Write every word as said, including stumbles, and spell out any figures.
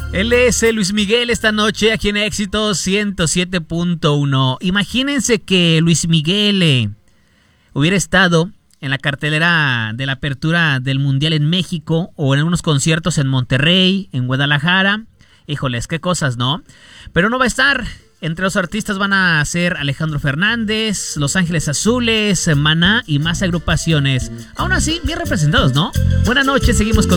Él es Luis Miguel esta noche aquí en Éxito ciento siete punto uno. Imagínense que Luis Miguel eh, hubiera estado en la cartelera de la apertura del Mundial en México o en unos conciertos en Monterrey, en Guadalajara. Híjoles, qué cosas, ¿no? Pero no va a estar. Entre los artistas van a ser Alejandro Fernández, Los Ángeles Azules, Maná y más agrupaciones. Aún así, bien representados, ¿no? Buenas noches, seguimos con